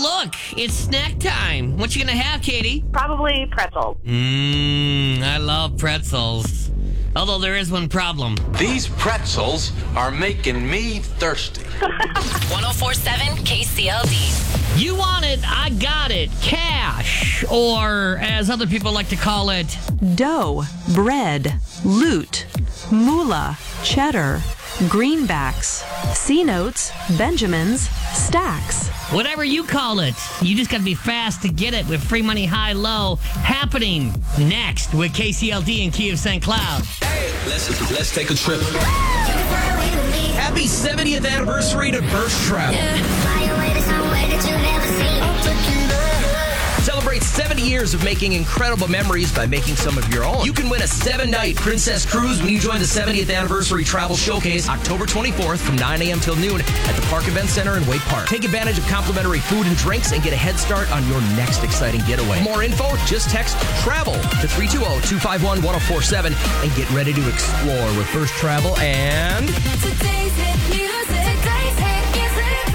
look, it's snack time. What you gonna have, Katie? Probably pretzels. I love pretzels. Although there is one problem. These pretzels are making me thirsty. 104.7 KCLD. You want it, I got it. Cash. Or, as other people like to call it, dough, bread, loot, moolah, cheddar, greenbacks, C-notes, Benjamins, stacks. whatever you call it. You just got to be fast to get it with free money high low happening next with KCLD and Key of St. Cloud. Hey, let's take a trip. Happy 70th anniversary to Burst Travel. Celebrate 70 years of making incredible memories by making some of your own. You can win a 7-night Princess Cruise when you join the 70th Anniversary Travel Showcase October 24th from 9 a.m. till noon at the Park Event Center in Wake Park. Take advantage of complimentary food and drinks and get a head start on your next exciting getaway. For more info, just text TRAVEL to 320-251-1047 and get ready to explore with First Travel and... Today's hit music. Today's hit music.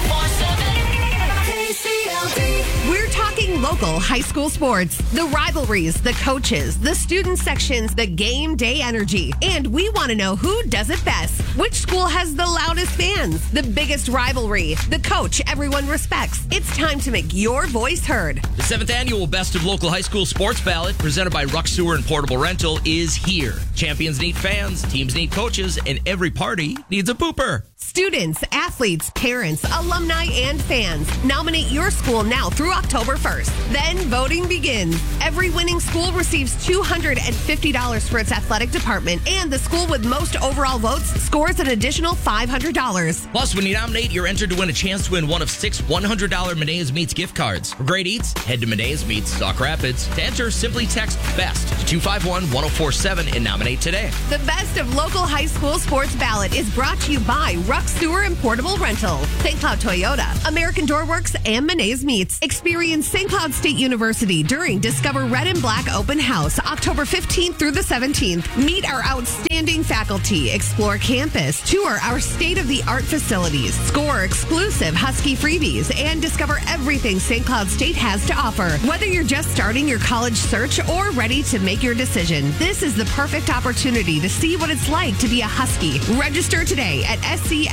104.7 KCLD. We're talking local high school sports, the rivalries, the coaches, the student sections, the game day energy. And we want to know who does it best. Which school has the loudest fans, the biggest rivalry, the coach everyone respects. It's time to make your voice heard. The 7th annual Best of Local High School Sports Ballot, presented by Ruck Sewer and Portable Rental, is here. Champions need fans, teams need coaches, and every party needs a pooper. Students, athletes, parents, alumni, and fans. Nominate your school now through October 1st. Then voting begins. Every winning school receives $250 for its athletic department, and the school with most overall votes scores an additional $500. Plus, when you nominate, you're entered to win a chance to win one of 6 $100 Medea's Meats gift cards. For great eats, head to Medea's Meats, Sauk Rapids. To enter, simply text BEST to 251-1047 and nominate today. The Best of Local High School Sports Ballot is brought to you by Ruck Sewer and Portable Rental, St. Cloud Toyota, American Doorworks, and Medea's Meats. Experience St. Cloud State University during Discover Red and Black Open House, October 15th through the 17th. Meet our outstanding faculty, explore campus, tour our state-of-the-art facilities, score exclusive Husky freebies, and discover everything St. Cloud State has to offer. Whether you're just starting your college search or ready to make your decision, this is the perfect opportunity to see what it's like to be a Husky. Register today at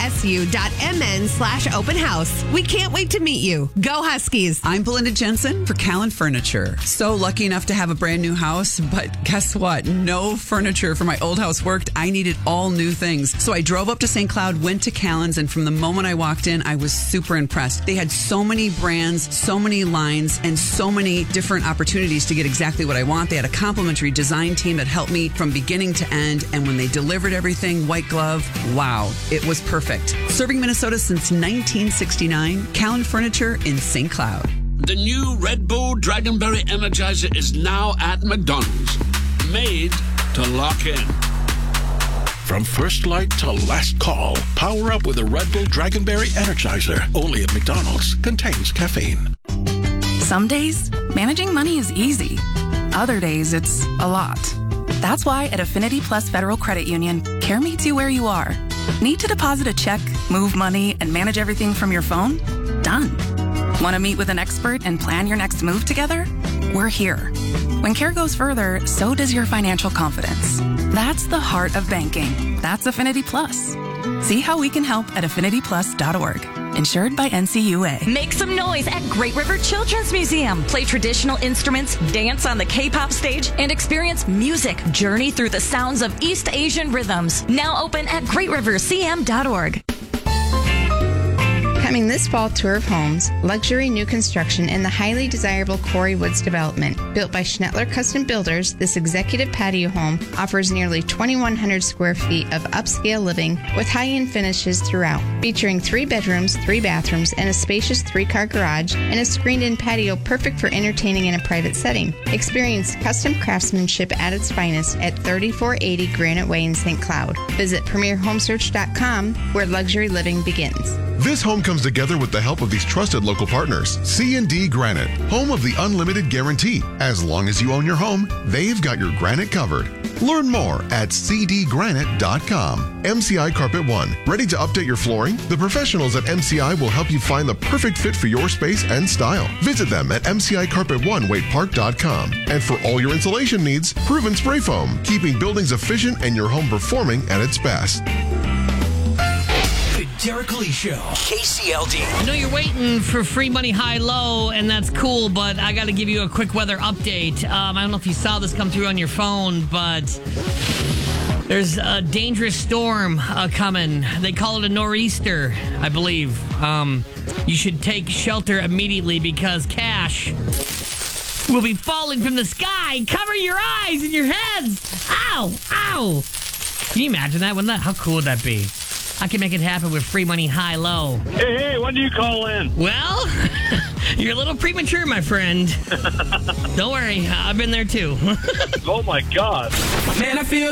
scsu.mn/open house. We can't wait to meet you. Go Huskies. I'm Belinda Jensen for Callan Furniture. So lucky enough to have a brand new house, but guess what? No furniture for my old house worked. I needed all new things. So I drove up to St. Cloud, went to Callan's, and from the moment I walked in, I was super impressed. They had so many brands, so many lines, and so many different opportunities to get exactly what I want. They had a complimentary design team that helped me from beginning to end, and when they delivered everything, white glove, wow, it was perfect. Serving Minnesota since 1969, Callan Furniture in St. Cloud. The new Red Bull Dragonberry Energizer is now at McDonald's. Made to lock in. From first light to last call, power up with a Red Bull Dragonberry Energizer. Only at McDonald's. Contains caffeine. Some days, managing money is easy. Other days, it's a lot. That's why at Affinity Plus Federal Credit Union, care meets you where you are. Need to deposit a check, move money, and manage everything from your phone? Done. Want to meet with an expert and plan your next move together? We're here. When care goes further, so does your financial confidence. That's the heart of banking. That's Affinity Plus. See how we can help at affinityplus.org. Insured by NCUA. Make some noise at Great River Children's Museum. Play traditional instruments, dance on the K-pop stage, and experience music. Journey through the sounds of East Asian rhythms. Now open at greatrivercm.org. Coming this fall, Tour of Homes, luxury new construction in the highly desirable Quarry Woods development. Built by Schnettler Custom Builders, this executive patio home offers nearly 2,100 square feet of upscale living with high-end finishes throughout. Featuring 3 bedrooms, 3 bathrooms, and a spacious 3-car garage, and a screened-in patio perfect for entertaining in a private setting. Experience custom craftsmanship at its finest at 3480 Granite Way in St. Cloud. Visit PremierHomesearch.com, where luxury living begins. This home comes together with the help of these trusted local partners. C&D Granite, home of the unlimited guarantee. As long as you own your home, they've got your granite covered. Learn more at cdgranite.com. MCI Carpet One, ready to update your flooring? The professionals at MCI will help you find the perfect fit for your space and style. Visit them at mcicarpet1waitepark.com. And for all your insulation needs, Proven Spray Foam, keeping buildings efficient and your home performing at its best. The Derek Lee Show, KCLD. I know you're waiting for free money high-low, and that's cool, but I got to give you a quick weather update. I don't know if you saw this come through on your phone, but there's a dangerous storm coming. They call it a nor'easter, I believe. You should take shelter immediately because cash will be falling from the sky. Cover your eyes and your heads. Ow! Ow! Can you imagine that? How cool would that be? I can make it happen with free money high-low. Hey, when do you call in? Well, you're a little premature, my friend. Don't worry, I've been there too. Oh, my God. Man, I feel